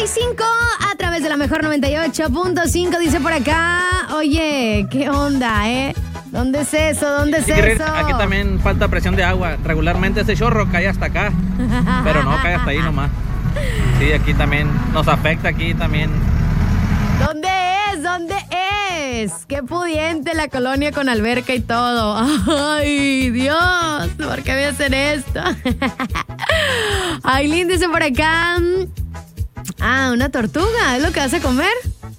9:35 a través de la mejor 98.5. Dice por acá, oye, ¿qué onda, ¿Dónde es eso? ¿Dónde es eso? Aquí también falta presión de agua. Regularmente ese chorro cae hasta acá, pero no cae hasta ahí nomás. Sí, aquí también nos afecta, aquí también. ¿Dónde es? ¿Dónde es? Qué pudiente la colonia con alberca y todo. Ay, Dios, ¿por qué me hacen esto? Aileen dice por acá, una tortuga, ¿es lo que vas a comer?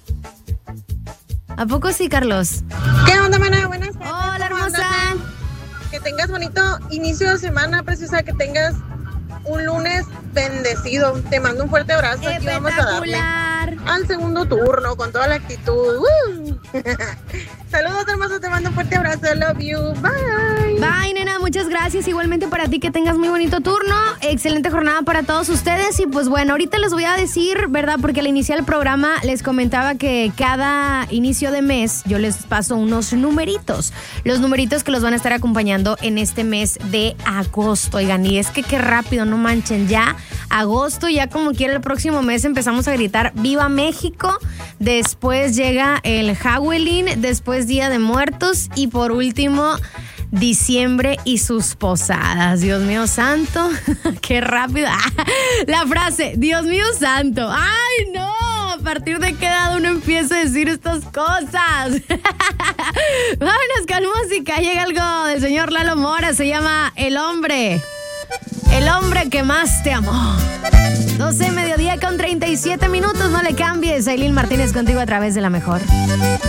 ¿A poco sí, Carlos? ¿Qué onda, mana? Buenas tardes. Hola, hermosa. Que tengas bonito inicio de semana, preciosa, que tengas un lunes bendecido. Te mando un fuerte abrazo. Aquí vamos a darle al segundo turno con toda la actitud. Saludos, hermoso, te mando un fuerte abrazo. Love you. Bye. Bye, nena, muchas gracias. Igualmente para ti, que tengas muy bonito turno. Excelente jornada para todos ustedes. Y pues bueno, ahorita les voy a decir, ¿verdad? Porque al iniciar el programa les comentaba que cada inicio de mes yo les paso unos numeritos. Los numeritos que los van a estar acompañando en este mes de agosto. Oigan, y es que qué rápido, no manchen, ya agosto, ya como quiera el próximo mes empezamos a gritar ¡Viva México! Después llega el Halloween, después Día de Muertos y por último diciembre y sus posadas. Dios mío santo, qué rápido. La frase, Dios mío santo. ¡Ay, no! ¿A partir de qué edad uno empieza a decir estas cosas? Vámonos con música. Llega algo del señor Lalo Mora, se llama El hombre que más te amó. 12 mediodía con 37 minutos, no le cambies. Aileen Martínez contigo a través de la mejor.